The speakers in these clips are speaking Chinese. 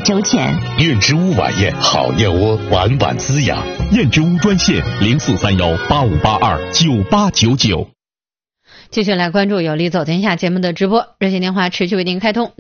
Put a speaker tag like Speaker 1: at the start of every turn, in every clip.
Speaker 1: 周全。
Speaker 2: 燕之屋晚宴，好燕窝，晚晚滋养。
Speaker 3: 燕之屋专线043185829899。
Speaker 4: 继续来关注有理走天下节目的直播，热线电话持续为您开通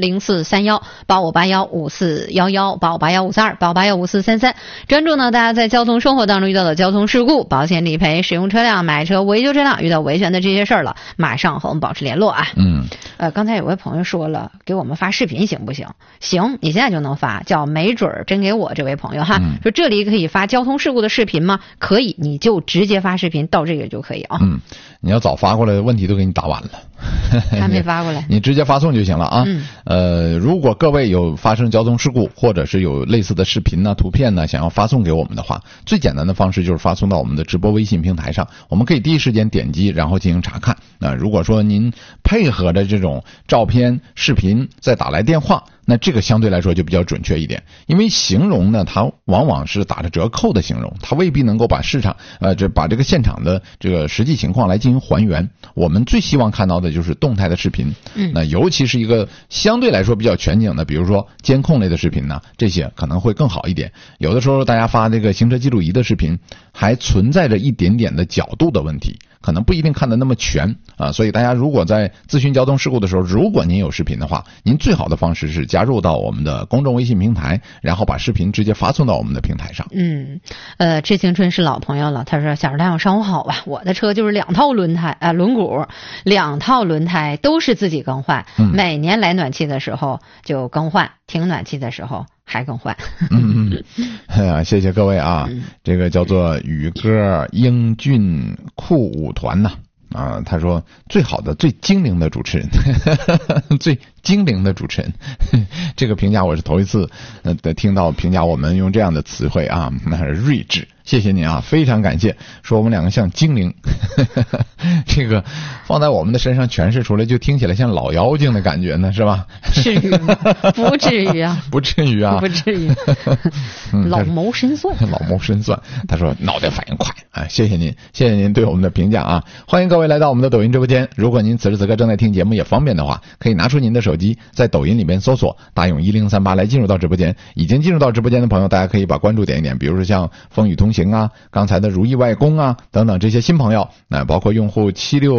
Speaker 4: 0431858154118581543285815433。专注呢大家在交通生活当中遇到的交通事故、保险理赔、使用车辆、买车、维修车辆遇到维权的这些事儿了，马上和我们保持联络啊。刚才有位朋友说了，给我们发视频行不行？行，你现在就能发，叫没准儿真给我这位朋友哈，说这里可以发交通事故的视频吗？可以，你就直接发视频到这个就可以啊。
Speaker 5: 你要早发过来，问题都给你打完了。
Speaker 4: 还没发过来，
Speaker 5: 你直接发送就行了啊。如果各位有发生交通事故，或者是有类似的视频呢、图片呢，想要发送给我们的话，最简单的方式就是发送到我们的直播微信平台上，我们可以第一时间点击，然后进行查看。如果说您配合着这种照片、视频再打来电话，那这个相对来说就比较准确一点，因为形容呢，它往往是打着折扣的形容，它未必能够把把这个现场的这个实际情况来进行还原。我们最希望看到的就是动态的视频，那尤其是一个相对来说比较全景的，比如说监控类的视频呢，这些可能会更好一点。有的时候大家发这个行车记录仪的视频，还存在着一点点的角度的问题，可能不一定看得那么全啊，所以大家如果在咨询交通事故的时候，如果您有视频的话，您最好的方式是加入到我们的公众微信平台，然后把视频直接发送到我们的平台上。
Speaker 4: 知青春是老朋友了，他说小时太阳上午好吧，我的车就是2套轮毂，2套轮胎都是自己更换，每年来暖气的时候就更换，停暖气的时候还更换。
Speaker 5: 谢谢各位啊，这个叫做宇哥英俊酷舞团呐。他说最好的最精灵的主持人最精灵的主持人这个评价我是头一次听到评价我们用这样的词汇啊，睿智，谢谢您啊，非常感谢，说我们两个像精灵这个放在我们的身上诠释出来就听起来像老妖精的感觉呢，是吧？至于吗？不至于啊不至于啊，不至于老谋深算老谋深算。他说脑袋反应快啊，谢谢您对我们的评价啊。欢迎各位来到我们的抖音直播间，如果您此时此刻正在听节目也方便的话，可以拿出您的手机在抖音里面搜索大勇1038来进入到直播间。已经进入到直播间的朋友，大家可以把关注点一点，比如说像风雨同行啊，刚才的如意外公啊等等这些新朋友，包括用户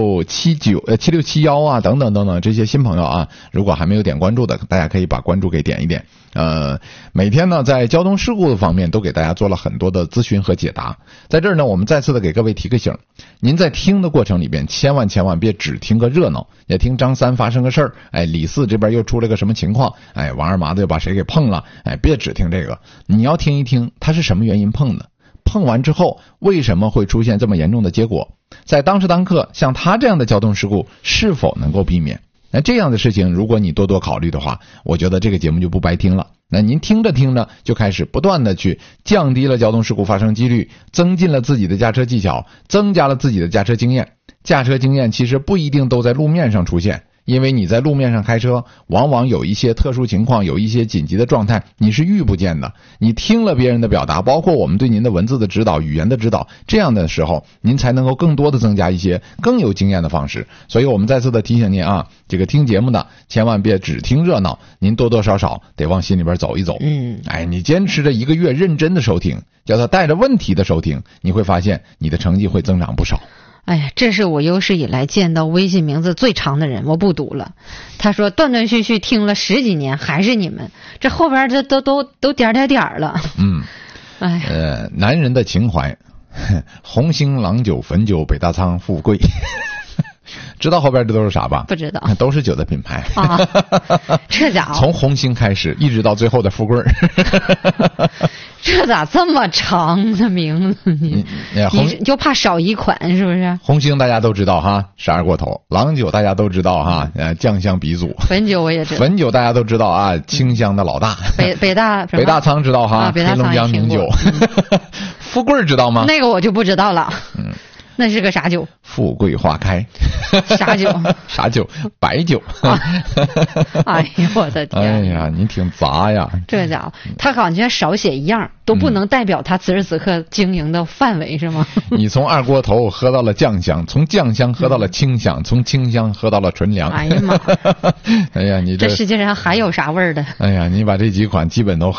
Speaker 5: 7671啊等等等等这些新朋友啊，如果还没有点关注的，大家可以把关注给点一点。每天呢在交通事故方面都给大家做了很多的咨询和解答，在这儿呢我们再次的给各位提个醒，您在听的过程里边千万别只听个热闹，也听张三发生个事儿，李四这边又出了个什么情况，王二麻子又把谁给碰了，别只听这个，你要听一听他是什么原因碰的，碰完之后为什么会出现这么严重的结果，在当时当刻像他这样的交通事故是否能够避免。那这样的事情如果你多多考虑的话，我觉得这个节目就不白听了。那您听着听着就开始不断的去降低了交通事故发生几率，增进了自己的驾车技巧，增加了自己的驾车经验。驾车经验其实不一定都在路面上出现，因为你在路面上开车往往有一些特殊情况，有一些紧急的状态你是遇不见的，你听了别人的表达，包括我们对您的文字的指导、语言的指导，这样的时候您才能够更多的增加一些更有经验的方式。所以我们再次的提醒您啊，这个听节目的千万别只听热闹，您多多少少得往心里边走一走。你坚持着1个月认真的收听，叫他带着问题的收听，你会发现你的成绩会增长不少。
Speaker 4: 这是我有史以来见到微信名字最长的人，我不读了。他说断断续续听了10几年还是你们，这后边这都点了。
Speaker 5: 男人的情怀，红星、郎酒、汾酒、北大仓、富贵知道后边这都是啥吧？不知道，都是酒的品牌啊。这家伙从红星开始一直到最后的富贵
Speaker 4: 这咋这么长的名字？你就怕少一款是不是？
Speaker 5: 红星大家都知道哈，12过头；郎酒大家都知道哈，酱香鼻祖；
Speaker 4: 汾酒我也知道，
Speaker 5: 汾酒大家都知道啊，清香的老大。北大仓知道哈，黑龙江名酒。富贵知道吗？
Speaker 4: 那个我就不知道了。那是个啥酒？
Speaker 5: 富贵花开。
Speaker 4: 啥酒？
Speaker 5: 啥酒？白酒。
Speaker 4: 哎呀，我的天！
Speaker 5: 哎呀，你挺杂呀！
Speaker 4: 这家伙，他好像少写一样，都不能代表他此时此刻经营的范围，是吗？
Speaker 5: 你从2锅头喝到了酱香，从酱香喝到了清香，从清香喝到了纯粮。
Speaker 4: 哎呀妈！
Speaker 5: 哎呀，你
Speaker 4: 这世界上还有啥味儿的？
Speaker 5: 哎呀，你把这几款基本都